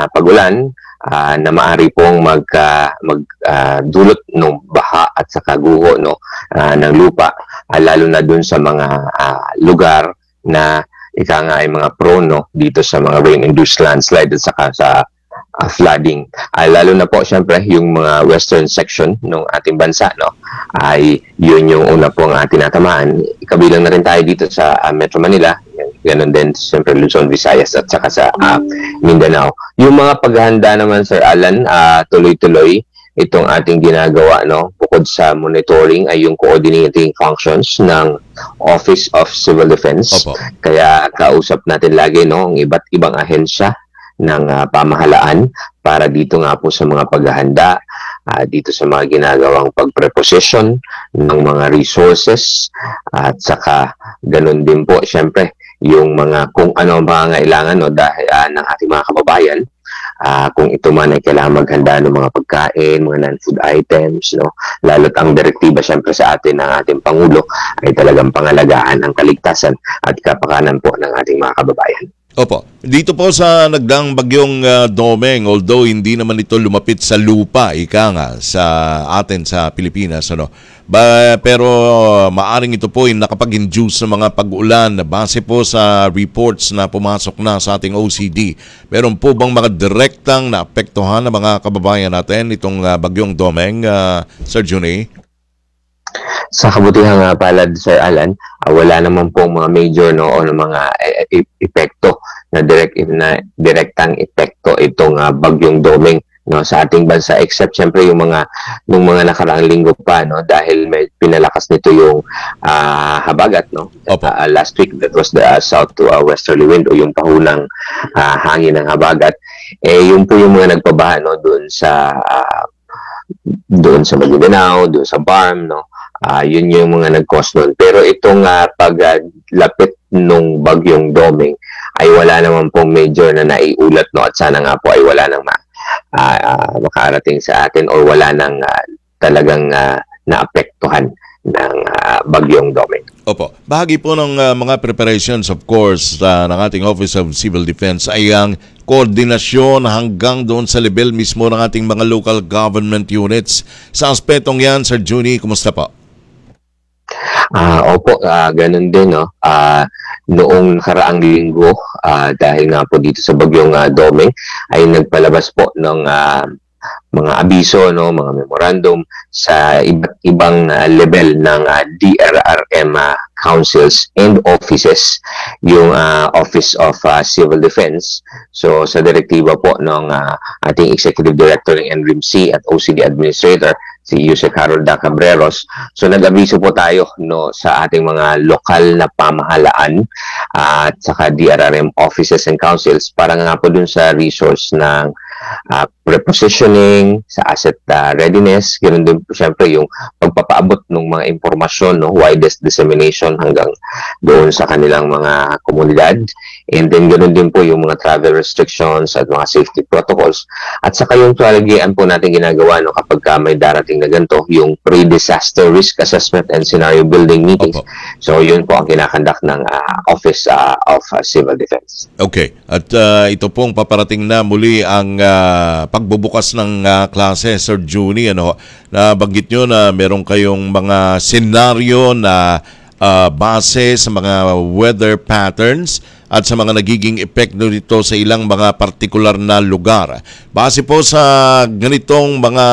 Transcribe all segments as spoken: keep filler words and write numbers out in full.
uh, pag-ulan uh, na maaari pong mag, uh, mag uh, dulot ng baha at saka guho, no, uh, ng lupa, uh, lalo na dun sa mga uh, lugar na ika nga ay mga prone, no, dito sa mga rain-induced landslide at saka sa uh, flooding. Uh, lalo na po syempre yung mga western section ng ating bansa, no, ay yun yung una pong uh, tinatamaan. Kabilang na rin tayo dito sa uh, Metro Manila, ganon din syempre Luzon, Visayas at saka sa uh, Mindanao. Yung mga paghahanda naman, Sir Alan, uh, tuloy-tuloy itong ating ginagawa, no, bukod sa monitoring ay yung coordinating functions ng Office of Civil Defense. Opo. Kaya kausap natin lagi, no, ang iba't ibang ahensya ng uh, pamahalaan para dito nga po sa mga paghahanda, uh, dito sa mga ginagawang pagpreposition ng mga resources at saka ganun din po syempre yung mga kung ano ang mga kailangan, no, dahil uh, ng ating mga kababayan. Uh, kung ito man ay kailangan maghanda ng mga pagkain, mga non-food items, no? Lalo't ang direktiba syempre sa atin ng ating Pangulo ay talagang pangalagaan ang kaligtasan at kapakanan po ng ating mga kababayan. Opo. Dito po sa nagdaang bagyong uh, Domeng, although hindi naman ito lumapit sa lupa, ika nga, sa atin sa Pilipinas, ano, ba, pero maaring ito po ay nakapag-induce sa mga pag-ulan na base po sa reports na pumasok na sa ating O C D. Meron po bang mga direktang naapektuhan ng mga kababayan natin itong uh, bagyong Domeng, uh, Sir Juney? Sa kabutihang uh, palad, Sir Alan, uh, wala naman pong mga major, no, o mga e- e- epekto na direct na direktang epekto itong uh, bagyong Domeng, no, sa ating bansa, except syempre yung mga nung mga nakaraang linggo pa, no, dahil may pinalakas nito yung uh, habagat, no. Uh, last week that was the uh, south to uh, westerly wind o yung pahunang uh, hangin ng habagat, eh yun po yung mga nagpabaha, no, doon sa uh, doon sa Maguindanao, doon sa Barm, no. Uh, yun yung mga nag-cause nun. Pero itong uh, paglapit uh, nung bagyong Domeng ay wala naman pong major na naiulat, no, at sana nga po ay wala nang ma, uh, uh, makarating sa atin or wala nang uh, talagang uh, naapektuhan ng uh, bagyong Domeng. Opo. Bahagi po ng uh, mga preparations, of course, uh, ng ating Office of Civil Defense ay ang koordinasyon hanggang doon sa level mismo ng ating mga local government units. Sa aspetong yan, Sir Juney, kumusta po? Uh, opo, uh, ganun din, no. Uh, noong nakaraang linggo, uh, dahil nga po dito sa bagyong uh, Domeng, ay nagpalabas po ng uh, mga abiso, no, mga memorandum sa iba't ibang uh, level ng uh, D R R M uh, councils and offices, yung uh, Office of uh, Civil Defense. So sa direktiba po ng uh, ating Executive Director ng N R I M C at O C D Administrator, si Yusek Harold Da Cabreros. So nag-abiso po tayo, no, sa ating mga lokal na pamahalaan uh, at saka D R R M offices and councils para nga po dun sa resource ng uh, prepositioning, sa asset uh, readiness, ganoon din po syempre yung pagpapaabot ng mga impormasyon, no, widest dissemination hanggang doon sa kanilang mga komunidad. And then ganoon din po yung mga travel restrictions at mga safety protocols. At saka yung talagian po natin ginagawa, no, kapag ka may darating na ganito, yung pre-disaster risk assessment and scenario building meetings. Opo. So yun po ang kinakandak ng uh, Office uh, of uh, Civil Defense. Okay. At uh, ito pong paparating na muli ang uh, pagbubukas ng uh, klase, Sir Juney, ano, na banggit nyo na meron kayong mga senaryo na uh, base sa mga weather patterns at sa mga nagiging epekto nito sa ilang mga partikular na lugar. Base po sa ganitong mga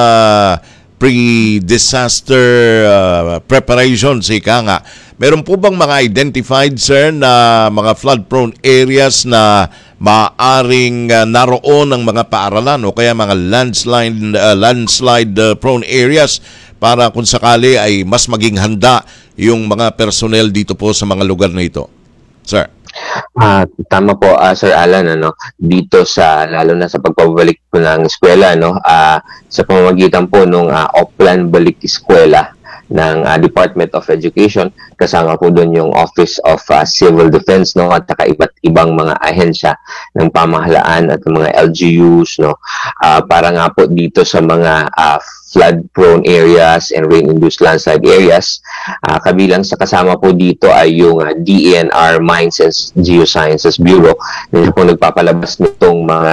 pre-disaster uh, preparations, ika nga, meron po bang mga identified, sir, na mga flood-prone areas na maaring uh, naroon ng mga paaralan o kaya mga landslide, uh, landslide uh, prone areas para kung sakali ay mas maging handa yung mga personnel dito po sa mga lugar na ito? Sir? Uh, tama po, uh, Sir Alan, ano, dito sa lalo na sa pagpabalik po ng eskwela, no, uh, sa pamamagitan po ng uh, Oplan Balik Eskwela ng uh, Department of Education, kasama po doon yung Office of uh, Civil Defense, no, at saka iba't ibang mga ahensya ng pamahalaan at mga L G Us, no, uh, para nga po dito sa mga uh, flood-prone areas and rain-induced landslide areas. Uh, kabilang sa kasama po dito ay yung uh, D E N R Mines and Geosciences Bureau na po nagpapalabas nitong mga